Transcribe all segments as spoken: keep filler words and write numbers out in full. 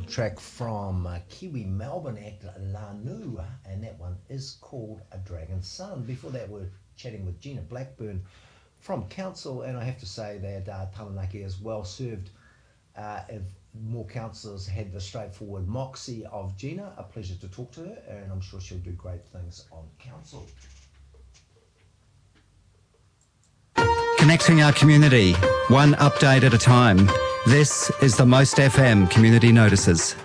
track from uh, Kiwi Melbourne actor Lanu, and that one is called A Dragon's Son. Before that, we're chatting with Gina Blackburn from Council, and I have to say that uh, Taranaki is well served uh, if more councillors had the straightforward moxie of Gina. A pleasure to talk to her, and I'm sure she'll do great things on Council. Connecting our community, one update at a time. This is the Most F M Community Notices.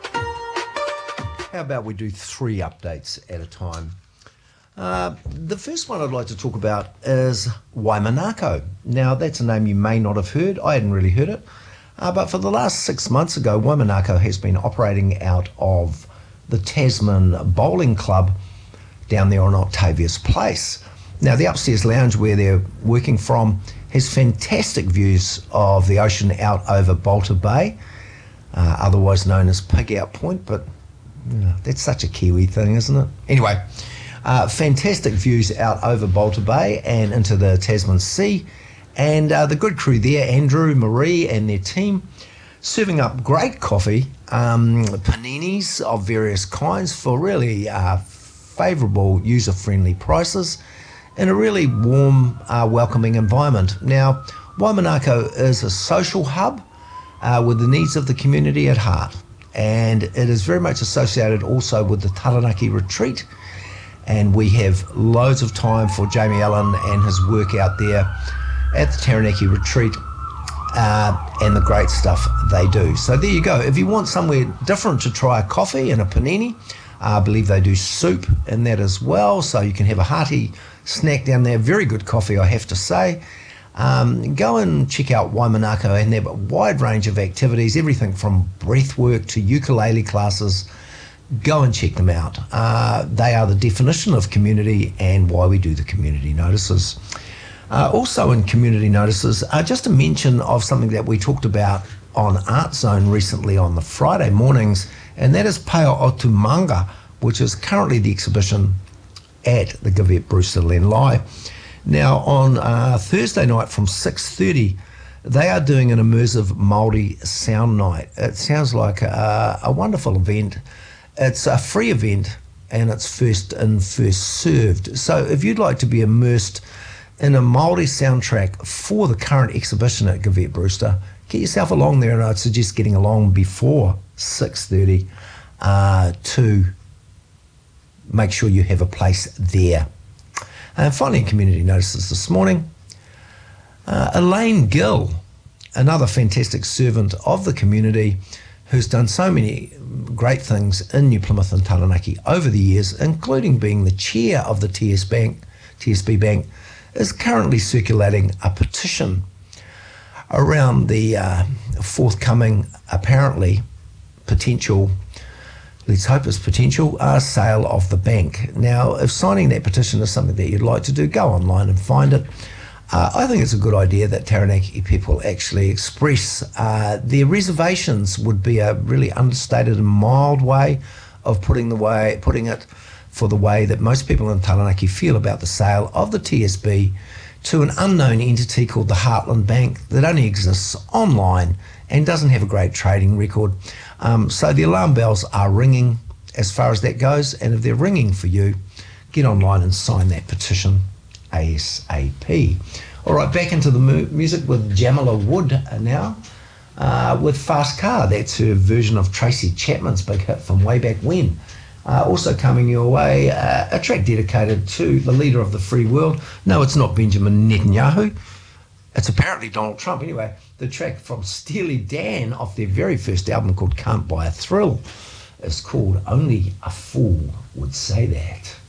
How about we do three updates at a time? Uh, the first one I'd like to talk about is Waimanako. Now, that's a name you may not have heard. I hadn't really heard it. Uh, but for the last six months ago, Waimanako has been operating out of the Tasman Bowling Club down there on Octavius Place. Now, the upstairs lounge where they're working from has fantastic views of the ocean out over Balta Bay, uh, otherwise known as Pig Out Point, but you know, that's such a Kiwi thing, isn't it? Anyway, uh, fantastic views out over Balta Bay and into the Tasman Sea, and uh, the good crew there, Andrew, Marie and their team, serving up great coffee, um, paninis of various kinds for really uh, favourable, user-friendly prices, in a really warm, uh, welcoming environment. Now, Waimanako is a social hub uh, with the needs of the community at heart, and it is very much associated also with the Taranaki Retreat, and we have loads of time for Jamie Allen and his work out there at the Taranaki Retreat uh, and the great stuff they do. So there you go. If you want somewhere different to try a coffee and a panini, uh, I believe they do soup in that as well, so you can have a hearty snack down there. Very good coffee, I have to say. Um, go and check out Waimanako, and they have a wide range of activities, everything from breath work to ukulele classes. Go and check them out. Uh, they are the definition of community and why we do the community notices. Uh, also in community notices, uh, just a mention of something that we talked about on Art Zone recently on the Friday mornings, and that is Peo Otumanga, which is currently the exhibition at the Gavette Brewster Lenlai. Now, on uh, Thursday night from six thirty, they are doing an immersive Māori sound night. It sounds like a, a wonderful event. It's a free event, and it's first in, first served. So if you'd like to be immersed in a Māori soundtrack for the current exhibition at Gavette Brewster, get yourself along there, and I'd suggest getting along before six thirty uh, to make sure you have a place there. And finally, in community notices this morning, uh, Elaine Gill, another fantastic servant of the community who's done so many great things in New Plymouth and Taranaki over the years, including being the chair of the T S Bank, T S B Bank, is currently circulating a petition around the uh, forthcoming, apparently, potential let's hope it's potential, uh, sale of the bank. Now, if signing that petition is something that you'd like to do, go online and find it. Uh, I think it's a good idea that Taranaki people actually express uh, their reservations. Would be a really understated and mild way of putting the way putting it for the way that most people in Taranaki feel about the sale of the T S B to an unknown entity called the Heartland Bank that only exists online and doesn't have a great trading record. Um, so the alarm bells are ringing as far as that goes, and if they're ringing for you, get online and sign that petition ASAP. All right, back into the mu- music with Jamila Wood now, uh, with Fast Car. That's her version of Tracy Chapman's big hit from way back when. Uh, also coming your way, uh, a track dedicated to the leader of the free world. No, it's not Benjamin Netanyahu. It's apparently Donald Trump. Anyway, the track from Steely Dan off their very first album called Can't Buy a Thrill is called Only a Fool Would Say That.